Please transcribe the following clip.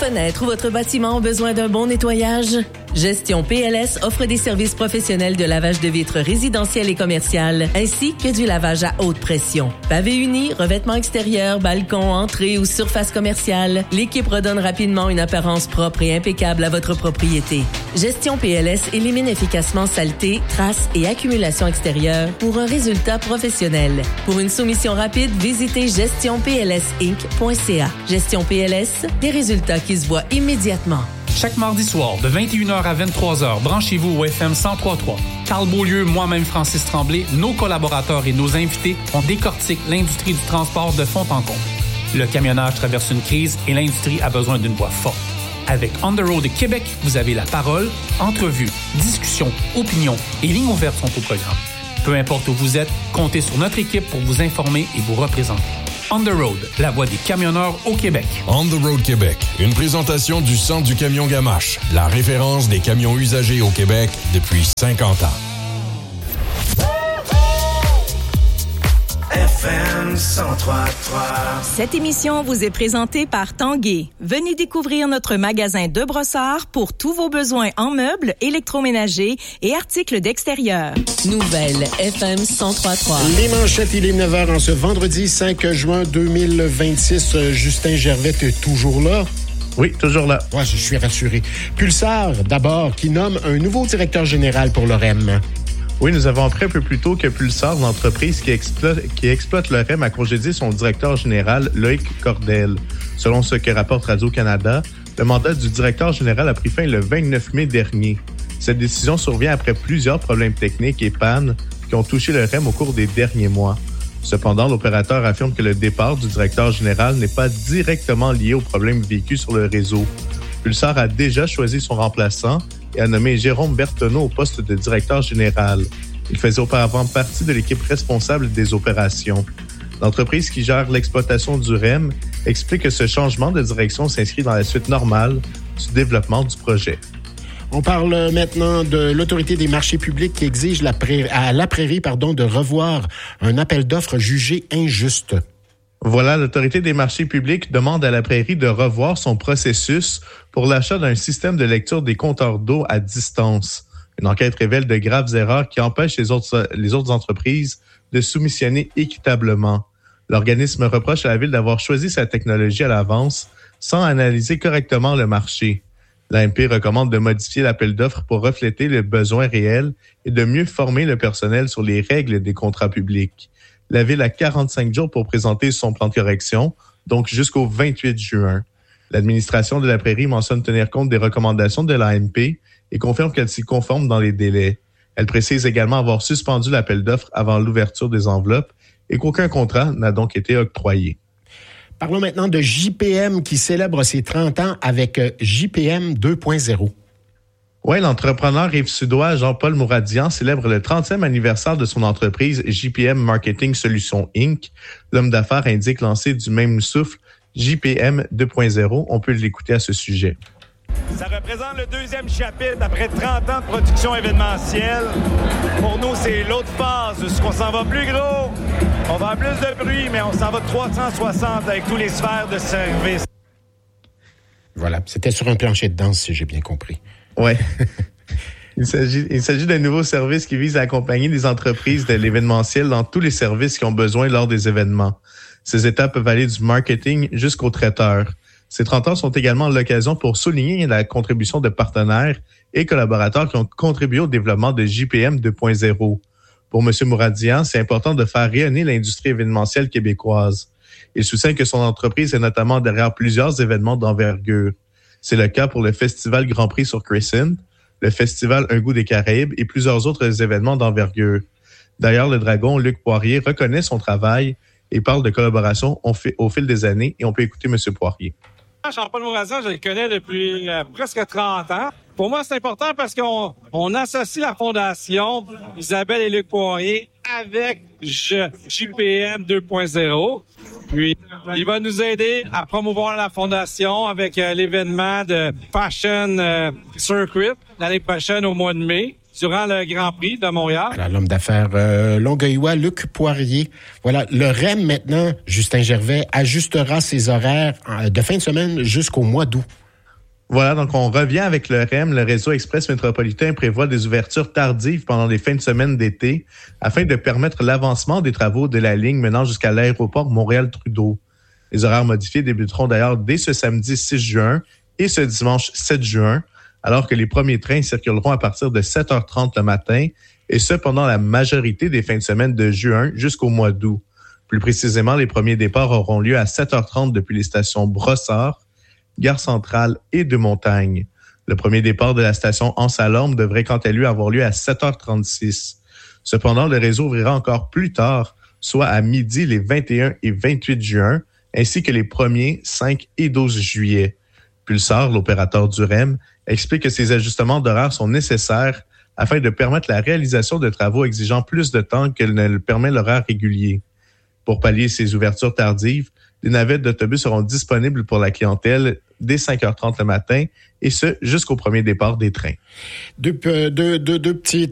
fenêtre ou votre bâtiment ont besoin d'un bon nettoyage? Gestion PLS offre des services professionnels de lavage de vitres résidentielles et commerciales, ainsi que du lavage à haute pression. Pavé uni, revêtement extérieur, balcon, entrée ou surface commerciale, l'équipe redonne rapidement une apparence propre et impeccable à votre propriété. Gestion PLS élimine efficacement saleté, traces et accumulation extérieure pour un résultat professionnel. Pour une soumission rapide, visitez gestionplsinc.ca. Gestion PLS, des résultats qui se voient immédiatement. Chaque mardi soir, de 21h à 23h, branchez-vous au FM 103.3. Carl Beaulieu, moi-même Francis Tremblay, nos collaborateurs et nos invités, on décortique l'industrie du transport de fond en comble. Le camionnage traverse une crise et l'industrie a besoin d'une voix forte. Avec On the Road Québec, vous avez la parole, entrevues, discussions, opinions et lignes ouvertes sont au programme. Peu importe où vous êtes, comptez sur notre équipe pour vous informer et vous représenter. On the Road, la voix des camionneurs au Québec. On the Road Québec, une présentation du Centre du camion Gamache, la référence des camions usagés au Québec depuis 50 ans. FM 103.3. Cette émission vous est présentée par Tanguay. Venez découvrir notre magasin de brossard pour tous vos besoins en meubles, électroménagers et articles d'extérieur. Nouvelle FM 103.3. Les manchettes, il est 9h en ce vendredi 5 juin 2026. Justin Gervais est toujours là. Oui, toujours là. Ouais, je suis rassuré. Pulsar, d'abord, qui nomme un nouveau directeur général pour le REM. Oui, nous avons appris un peu plus tôt que Pulsar, l'entreprise qui exploite le REM, a congédié son directeur général, Loïc Cordel. Selon ce que rapporte Radio-Canada, le mandat du directeur général a pris fin le 29 mai dernier. Cette décision survient après plusieurs problèmes techniques et pannes qui ont touché le REM au cours des derniers mois. Cependant, l'opérateur affirme que le départ du directeur général n'est pas directement lié aux problèmes vécus sur le réseau. Pulsar a déjà choisi son remplaçant et a nommé Jérôme Berthonneau au poste de directeur général. Il faisait auparavant partie de l'équipe responsable des opérations. L'entreprise qui gère l'exploitation du REM explique que ce changement de direction s'inscrit dans la suite normale du développement du projet. On parle maintenant de l'Autorité des marchés publics qui exige à la Prairie de revoir un appel d'offres jugé injuste. Voilà, l'Autorité des marchés publics demande à la Prairie de revoir son processus pour l'achat d'un système de lecture des compteurs d'eau à distance. Une enquête révèle de graves erreurs qui empêchent les autres entreprises de soumissionner équitablement. L'organisme reproche à la Ville d'avoir choisi sa technologie à l'avance sans analyser correctement le marché. L'AMP recommande de modifier l'appel d'offres pour refléter les besoins réels et de mieux former le personnel sur les règles des contrats publics. La Ville a 45 jours pour présenter son plan de correction, donc jusqu'au 28 juin. L'administration de la Prairie mentionne tenir compte des recommandations de l'AMP et confirme qu'elle s'y conforme dans les délais. Elle précise également avoir suspendu l'appel d'offres avant l'ouverture des enveloppes et qu'aucun contrat n'a donc été octroyé. Parlons maintenant de JPM qui célèbre ses 30 ans avec JPM 2.0. Oui, l'entrepreneur rive-sudois Jean-Paul Mouradian célèbre le 30e anniversaire de son entreprise JPM Marketing Solutions Inc. L'homme d'affaires indique lancer du même souffle JPM 2.0. On peut l'écouter à ce sujet. Ça représente le deuxième chapitre après 30 ans de production événementielle. Pour nous, c'est l'autre phase. Est-ce qu'on s'en va plus gros? On va avoir plus de bruit, mais on s'en va de 360 avec tous les sphères de service. Voilà, c'était sur un plancher de danse, si j'ai bien compris. Ouais. Il s'agit d'un nouveau service qui vise à accompagner les entreprises de l'événementiel dans tous les services qui ont besoin lors des événements. Ces étapes peuvent aller du marketing jusqu'au traiteur. Ces 30 ans sont également l'occasion pour souligner la contribution de partenaires et collaborateurs qui ont contribué au développement de JPM 2.0. Pour M. Mouradian, c'est important de faire rayonner l'industrie événementielle québécoise. Il soutient que son entreprise est notamment derrière plusieurs événements d'envergure. C'est le cas pour le Festival Grand Prix sur Crescent, le Festival Un goût des Caraïbes et plusieurs autres événements d'envergure. D'ailleurs, le Dragon, Luc Poirier, reconnaît son travail et parle de collaboration au fil des années et on peut écouter M. Poirier. Jean-Paul Mouradian, je le connais depuis presque 30 ans. Pour moi, c'est important parce qu'on associe la fondation Isabelle et Luc Poirier avec JPM 2.0. Puis, il va nous aider à promouvoir la fondation avec l'événement de Fashion Circuit l'année prochaine au mois de mai, durant le Grand Prix de Montréal. Voilà, l'homme d'affaires longueuillois, Luc Poirier. Voilà, le REM maintenant, Justin Gervais, ajustera ses horaires de fin de semaine jusqu'au mois d'août. Voilà, donc on revient avec le REM. Le réseau express métropolitain prévoit des ouvertures tardives pendant les fins de semaine d'été afin de permettre l'avancement des travaux de la ligne menant jusqu'à l'aéroport Montréal-Trudeau. Les horaires modifiés débuteront d'ailleurs dès ce samedi 6 juin et ce dimanche 7 juin, alors que les premiers trains circuleront à partir de 7h30 le matin, et ce pendant la majorité des fins de semaine de juin jusqu'au mois d'août. Plus précisément, les premiers départs auront lieu à 7h30 depuis les stations Brossard, Gare Centrale et de Montagne. Le premier départ de la station Anse-à-Lorme devrait quant à lui avoir lieu à 7h36. Cependant, le réseau ouvrira encore plus tard, soit à midi les 21 et 28 juin, ainsi que les 1er, 5 et 12 juillet. Pulsar, l'opérateur du REM, explique que ces ajustements d'horaire sont nécessaires afin de permettre la réalisation de travaux exigeant plus de temps que ne le permet l'horaire régulier. Pour pallier ces ouvertures tardives, des navettes d'autobus seront disponibles pour la clientèle dès 5h30 le matin, et ce, jusqu'au premier départ des trains. Deux petits